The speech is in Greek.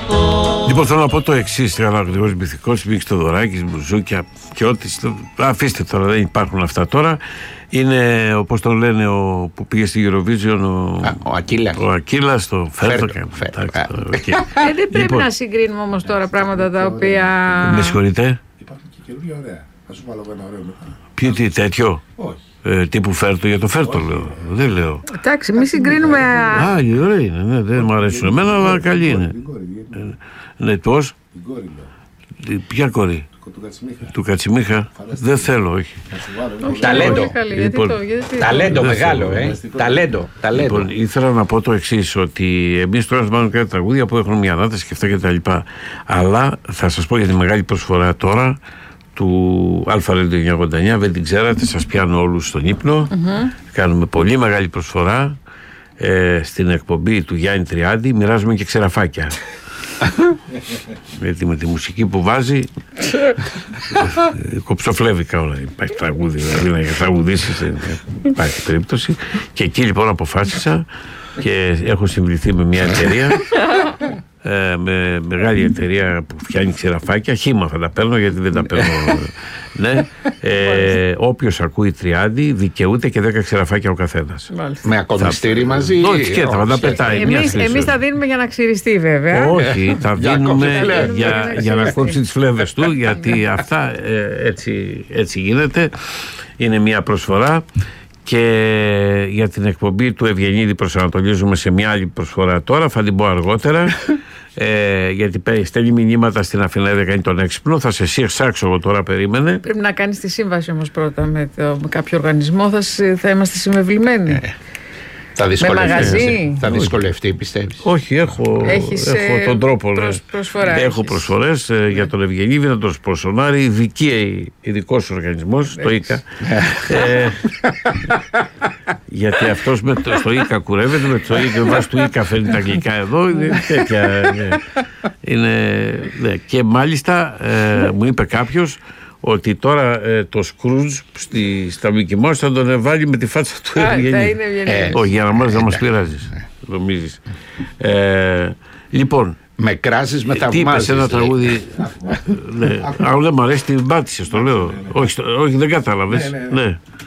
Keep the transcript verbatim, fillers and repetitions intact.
Λοιπόν, θέλω να πω το εξής. Γρηγόρης Μυθικός, Μίξ Θοδωράκης, Μπουζούκια και ό,τι. Αφήστε τώρα, δεν υπάρχουν αυτά τώρα. Είναι, όπως τον λένε, ο, που πήγε στη Eurovision, ο, Α, ο Ακύλας. Ο Ακύλας, το Φέρτο. Φέρτο, Φέρτο. Εντάξει, Α. το, okay. Ε, δεν πρέπει Λοιπόν. να συγκρίνουμε όμως τώρα πράγματα τα οποία. Με συγχωρείτε. Υπάρχουν και καινούργια ωραία. Θα σου βάλω ένα ωραίο μετά. Ποιο τι τέτοιο. Όχι. Ε, τύπου Φέρτο, για το Φέρτο λέω. Δεν λέω. Εντάξει, μη συγκρίνουμε. Α, η ωραία είναι. Ναι, δεν μου αρέσουν εμένα, αλλά καλή είναι. Την κόρη, γιατί- Ναι, πώς. την κόρη λέω. Ποια κόρη. Του Κατσιμίχα. Του Κατσιμίχα. Δεν θέλω, όχι. Θα σου βάλω, είναι πολύ Ταλέντο. Πολύ καλή, γιατί Λοιπόν, το- γιατί- Ταλέντο Δεν μεγάλο, θέλω. ε. Ταλέντο. Ταλέντο. Λοιπόν, ήθελα να πω το εξής, ότι εμείς τώρα μάλλον κάτι τραγούδια που έχουν μια ανάταση και αυτά και τα λοιπά. Αλλά θα σας πω για τη μεγάλη προσφορά τώρα του Αλφα Radio εννιακόσια ογδόντα εννιά. Δεν την ξέρατε, σας πιάνω όλους στον ύπνο. Κάνουμε πολύ μεγάλη προσφορά ε, στην εκπομπή του Γιάννη Τριάντη. Μοιράζουμε και ξεραφάκια. Γιατί με τη μουσική που βάζει ε, κοψοφλέβικα όλα. Υπάρχει τραγούδι, δηλαδή να τραγουδήσεις, δεν υπάρχει περίπτωση. Και εκεί λοιπόν αποφάσισα και έχω συμβουληθεί με μια εταιρεία, ε, με μεγάλη εταιρεία που φτιάχνει ξεραφάκια. Χήμα θα τα παίρνω, γιατί δεν τα παίρνω. Ναι. Ε, όποιος ακούει Τριάντη δικαιούται και δέκα ξεραφάκια ο καθένας. Μάλιστα. Με ακομιστήρι μαζί. Όχι, σκέτα, θα τα πετάει. μια Εμείς, χρήση. εμείς τα δίνουμε για να ξυριστεί, βέβαια. Όχι, τα Για δίνουμε κόψει φλέβες. για, για να κόψει τις φλέβες του, γιατί αυτά ε, έτσι, έτσι γίνεται. Είναι μια προσφορά. Και για την εκπομπή του Ευγενίδη προσανατολίζουμε σε μια άλλη προσφορά τώρα, θα την πω αργότερα. ε, γιατί πέ- στέλνει μηνύματα στην Αθηνά, δεν κάνει τον έξυπνο. Θα σε σύρξω εγώ τώρα, περίμενε. Πρέπει να κάνεις τη σύμβαση όμως πρώτα με, το, με κάποιο οργανισμό, θα, σ- θα είμαστε συμβεβλημένοι. Θα δυσκολευτεί. μαγαζί. Θα δυσκολευτεί, πιστεύεις. Όχι, έχω, Έχεις, έχω ε, τον τρόπο. προσ- ναι. προσφορά Έχω έχεις. προσφορές ε, για τον Ευγενίδη να τον σπονσονάρει, ειδική, ειδικός οργανισμός, το ΙΚΑ. ε, γιατί αυτός με το, στο ΙΚΑ κουρεύεται, με το ΙΚΑ, βάσει του ΙΚΑ φέρνει τα αγγλικά εδώ, είναι τέτοια. Ναι. Είναι, ναι. Και μάλιστα ε, μου είπε κάποιος ότι τώρα ε, το Σκρούτζ στη, στα Mickey Mouse θα τον βάλει με τη φάτσα του Α, θα Ευγενίδη. είναι ευγενής. Ε, Όχι, για να μας, να μας πειράζεις. Νομίζεις. Ε, λοιπόν, Με κράζεις, με τι είπες θαυμάζεις. ένα λέει. τραγούδι. Ναι. Αν δεν μ' αρέσει, την πάτησες, το λέω. Όχι, στο- όχι, δεν κατάλαβες. Ναι, ναι, ναι. Ναι.